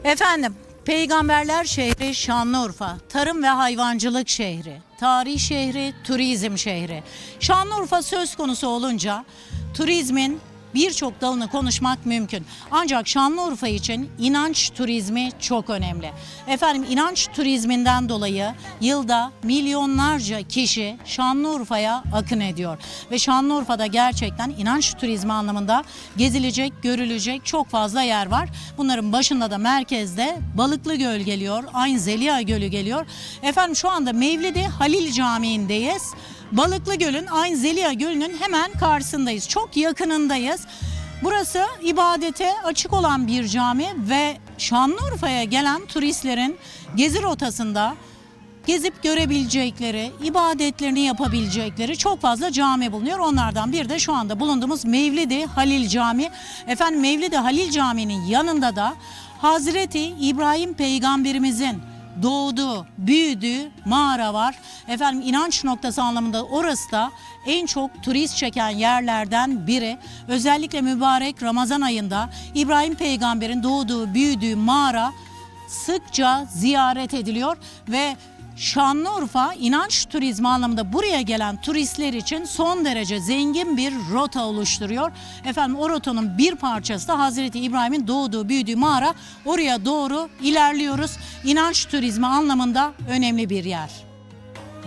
Efendim, peygamberler şehri Şanlıurfa, tarım ve hayvancılık şehri, tarih şehri, turizm şehri. Şanlıurfa söz konusu olunca turizmin birçok dalını konuşmak mümkün. Ancak Şanlıurfa için inanç turizmi çok önemli. Efendim, inanç turizminden dolayı yılda milyonlarca kişi Şanlıurfa'ya akın ediyor. Ve Şanlıurfa'da gerçekten inanç turizmi anlamında gezilecek, görülecek çok fazla yer var. Bunların başında da merkezde Balıklı Göl geliyor, Ayn Zeliha Gölü geliyor. Efendim, şu anda Mevlid-i Halil Camii'ndeyiz. Balıklı Göl'ün, Ayn Zeliha Gölü'nün hemen karşısındayız. Çok yakınındayız. Burası ibadete açık olan bir cami ve Şanlıurfa'ya gelen turistlerin gezi rotasında gezip görebilecekleri, ibadetlerini yapabilecekleri çok fazla cami bulunuyor. Onlardan bir de şu anda bulunduğumuz Mevlid-i Halil Camii. Efendim, Mevlid-i Halil Camii'nin yanında da Hazreti İbrahim Peygamberimizin doğduğu, büyüdüğü mağara var. Efendim, inanç noktası anlamında orası da en çok turist çeken yerlerden biri. Özellikle mübarek Ramazan ayında İbrahim Peygamber'in doğduğu, büyüdüğü mağara sıkça ziyaret ediliyor ve Şanlıurfa inanç turizmi anlamında buraya gelen turistler için son derece zengin bir rota oluşturuyor. Efendim, o rotanın bir parçası da Hazreti İbrahim'in doğduğu, büyüdüğü mağara. Oraya doğru ilerliyoruz. İnanç turizmi anlamında önemli bir yer.